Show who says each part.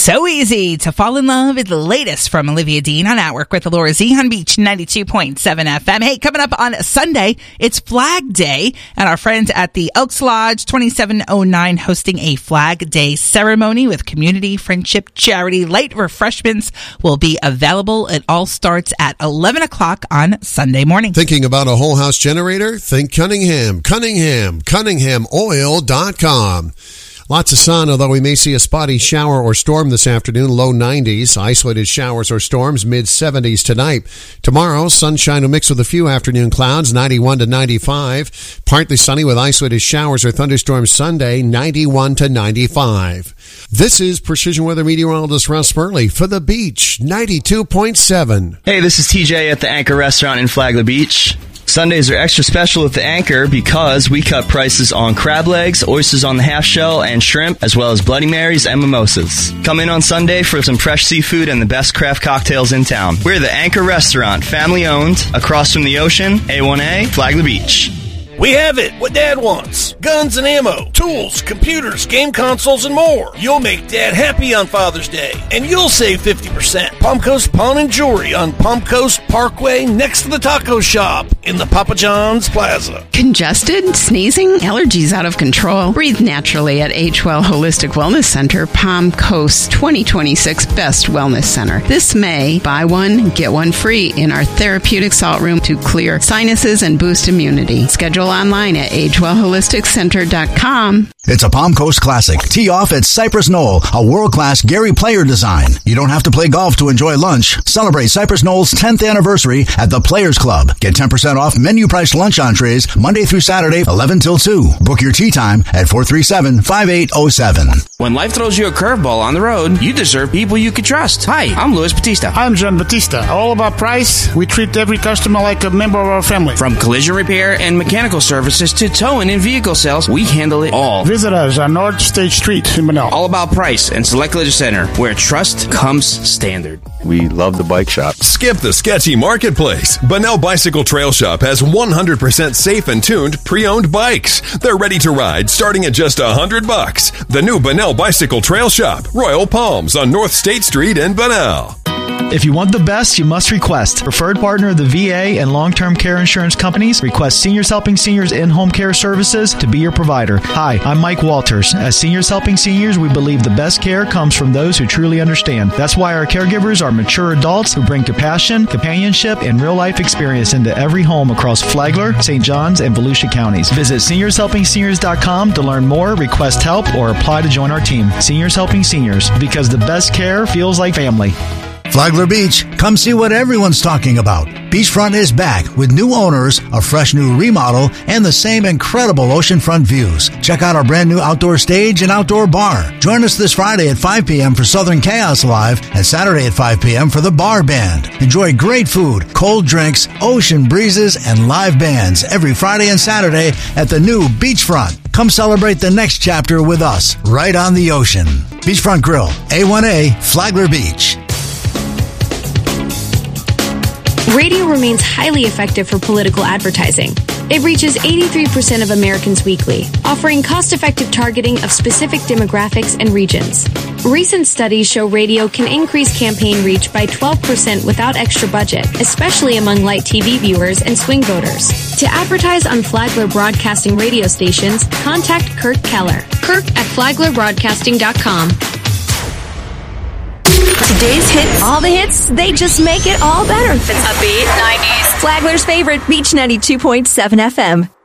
Speaker 1: So easy to fall in love with the latest from Olivia Dean on At Work with Laura Z on Beach 92.7 FM. Hey, coming up on Sunday, it's Flag Day, and our friends at the Elks Lodge 2709 hosting a Flag Day ceremony with community, friendship, charity. Light refreshments will be available. It all starts at 11 o'clock on Sunday morning.
Speaker 2: Thinking about a whole house generator? Think Cunningham. CunninghamOil.com. Lots of sun, although we may see a spotty shower or storm this afternoon, low 90s. Isolated showers or storms, mid-70s tonight. Tomorrow, sunshine will mix with a few afternoon clouds, 91 to 95. Partly sunny with isolated showers or thunderstorms Sunday, 91 to 95. This is Precision Weather Meteorologist Russ Burley for The Beach, 92.7.
Speaker 3: Hey, this is TJ at the Anchor Restaurant in Flagler Beach. Sundays are extra special at the Anchor because we cut prices on crab legs, oysters on the half shell, and shrimp, as well as Bloody Marys and mimosas. Come in on Sunday for some fresh seafood and the best craft cocktails in town. We're the Anchor Restaurant, family owned, across from the ocean, A1A, Flagler Beach.
Speaker 4: We have it, what Dad wants. Guns and ammo, tools, computers, game consoles, and more. You'll make Dad happy on Father's Day, and you'll save 50%. Palm Coast Pawn and Jewelry on Palm Coast Parkway next to the taco shop in the Papa John's Plaza.
Speaker 5: Congested? Sneezing? Allergies out of control? Breathe naturally at H-Well Holistic Wellness Center, Palm Coast's 2026 Best Wellness Center. This May, buy one, get one free in our therapeutic salt room to clear sinuses and boost immunity. Schedule online at agewellholisticcenter.com.
Speaker 6: It's a Palm Coast classic. Tee off at Cypress Knoll, a world-class Gary Player design. You don't have to play golf to enjoy lunch. Celebrate Cypress Knoll's 10th anniversary at the Players Club. Get 10% off menu-priced lunch entrees Monday through Saturday, 11 till 2. Book your tee time at 437-5807.
Speaker 7: When life throws you a curveball on the road, you deserve people you can trust. Hi, I'm Luis Batista.
Speaker 8: I'm John Batista. All about price. We treat every customer like a member of our family.
Speaker 7: From collision repair and mechanical services to towing and vehicle sales, we handle it all.
Speaker 8: Visit us on North State Street in Bunnell.
Speaker 7: All about price and Select Collision Center, where trust comes standard.
Speaker 9: We love the bike shop.
Speaker 10: Skip the sketchy marketplace. Bunnell Bicycle Trail Shop has 100% safe and tuned pre-owned bikes. They're ready to ride starting at just $100. The new Bunnell Bicycle Trail Shop, Royal Palms on North State Street in Bunnell.
Speaker 11: If you want the best, you must request. Preferred partner of the VA and long-term care insurance companies, Request Seniors Helping Seniors in-home care services to be your provider. Hi, I'm Mike Walters. As Seniors Helping Seniors, we believe the best care comes from those who truly understand. That's why our caregivers are mature adults who bring compassion, companionship, and real-life experience into every home across Flagler, St. John's, and Volusia counties. Visit SeniorsHelpingSeniors.com to learn more, request help, or apply to join our team. Seniors Helping Seniors, because the best care feels like family.
Speaker 6: Flagler Beach, come see what everyone's talking about. Beachfront is back with new owners, a fresh new remodel, and the same incredible oceanfront views. Check out our brand new outdoor stage and outdoor bar. Join us this Friday at 5 p.m. for Southern Chaos Live and Saturday at 5 p.m. for the Bar Band. Enjoy great food, cold drinks, ocean breezes, and live bands every Friday and Saturday at the new Beachfront. Come celebrate the next chapter with us, right on the ocean. Beachfront Grill, A1A, Flagler Beach.
Speaker 12: Radio remains highly effective for political advertising. It reaches 83% of Americans weekly, offering cost-effective targeting of specific demographics and regions. Recent studies show radio can increase campaign reach by 12% without extra budget, especially among light TV viewers and swing voters. To advertise on Flagler Broadcasting radio stations, contact Kirk Keller. Kirk at FlaglerBroadcasting.com.
Speaker 13: Today's hits, all the hits, they just make it all better. It's upbeat, 90s. Flagler's favorite, Beach 92.7 FM.